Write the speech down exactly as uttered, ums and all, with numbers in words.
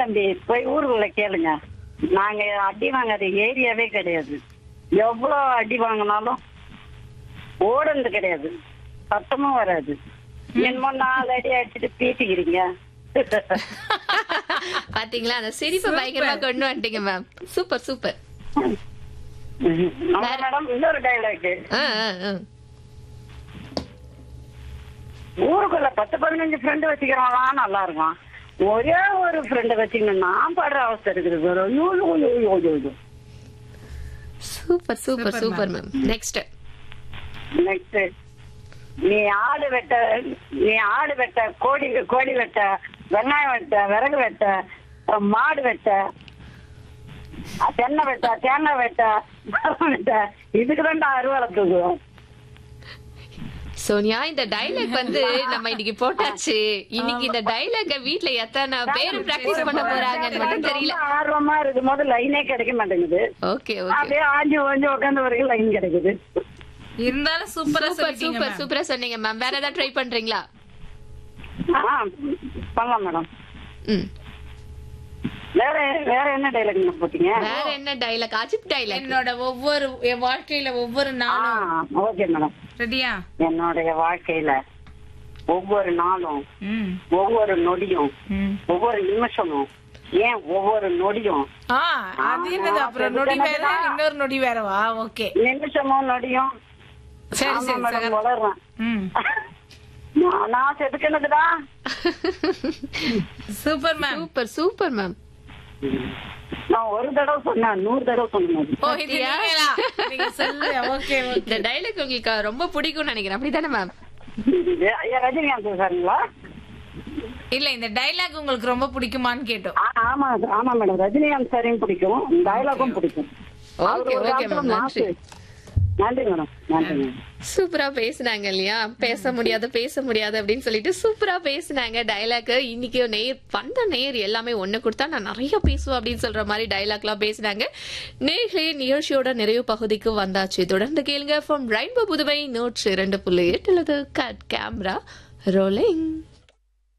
தம்பி போய் ஊருக்குள்ள கேளுங்க. நாங்க அடி வாங்காத ஏரியாவே கிடையாது. எவ்வளவு அடி வாங்கினாலும் ஓடுறது கிடையாது, சத்தமும் வராது. என்னமோ நாலு அடி அடிச்சுட்டு பீட்டிக்கிறீங்க. பாத்தீங்களா, அந்த சிரிப்பை பயங்கரமா கொண்டு வந்துட்டீங்க மேம். Super super. மேடம் இன்னொரு டைலாக். ஆ, ஆ, ஆ. ஊருக்குள்ள பத்து பதினஞ்சு ஃப்ரெண்டு வச்சுக்கிறவங்களா நல்லா இருக்கும். ஒரே ஒரு ஃப்ரெண்டு வச்சுக்கணும் நான் படுற அவஸ்தை இருக்குது. Super super super ma'am. Next next, நீ ஆடு வெட்ட நீ ஆடு வெட்ட கோடி கோடி வெட்ட வெங்காயம் வெட்ட விறகு வெட்ட மாடு வெட்ட தென்னை வெட்ட தேங்காய் வெட்ட மரம் வெட்ட இதுக்குதான் அறுவலை தூக்குவோம். சோனியா, இந்த டைலாக் வந்து நம்ம இன்னைக்கு போட்டாச்சு. இன்னைக்கு இந்த டைலாக வீட்ல எத்தனை பேரு பிராக்டிஸ் பண்ண போறாங்கன்னு மட்டும் தெரியல. ஆர்வமா இருக்கும் போது லைனே கிடைக்க மாட்டேங்குது. Okay okay. அப்படியே ஆஞ்சு ஓஞ்சு உட்காந்து வரைக்கும் லைன் கிடைக்குது. இருந்தாலும் சூப்பரா சூப்பர் சூப்பர் சூப்பரா சொன்னீங்க மேம். வேற ஏதாவது ட்ரை பண்றீங்களா? பண்ணலாம் மேடம். ம், வேற வேற என்ன டைலாக் போட்டீங்க? வேற என்ன டைலாக்? அஜிப் டைலாக். என்னோட ஒவ்வொரு என் வாழ்க்கையில ஒவ்வொரு நாளும். ஓகே மேடம், ரெடியா? என்னுடைய வாழ்க்கையில ஒவ்வொரு நாளும் ம் ஒவ்வொரு நொடியும் ம் ஒவ்வொரு நிமிஷமும் ஏன் ஒவ்வொரு நொடியும். ஆ அது என்னது? அப்புறம் நொடி வேற, இன்னொரு நொடி வேறவா? ஓகே, நிமிஷமும் நொடியும். சரி ஆமா சரி மேடம், சரி. வளர்றேன். ம் நான் நான் செதுக்கினதுடா. Super ma'am. Super super ma'am. நான் ஒரு தடவை சொன்னேன், நூறு தடவை சொன்னேன். ஓ இது நீங்களா? நீங்க சொல்லுங்க. Okay okay. இந்த டைலாக் உங்களுக்கு ரொம்ப பிடிக்கும்னு நினைக்கிறேன், அப்படிதானே மேம்? ரஜினிகாந்த் சாருங்களா? இல்ல, இந்த டைலாக் உங்களுக்கு ரொம்ப பிடிக்குமான்னு கேட்டோம். ஆ, ஆமா ஆமா மேடம், ரஜினிகாந்த் சாரையும் பிடிக்கும், டைலாக்கும் பிடிக்கும். Okay okay ma'am. நன்றி நன்றி மேடம், நன்றி மேடம். சூப்பரா பேசுனாங்க இல்லையா? பேச முடியாது பேச முடியாது அப்படின்னு சொல்லிட்டு சூப்பரா பேசுனாங்க. டைலாக் இன்னைக்கு நேர் வந்த நேர் எல்லாமே ஒண்ணு கொடுத்தா நான் நிறைய பேசுவேன் அப்படின்னு சொல்ற மாதிரி டைலாக் எல்லாம் பேசினாங்க. நேர்களே, நிகழ்ச்சியோட நிறைவு பகுதிக்கு வந்தாச்சு. தொடர்ந்து கேளுங்க ஃப்ரம் ரெயின்போ புதுவை நூற்று இரண்டு புள்ளி எட்டு. Cut camera rolling.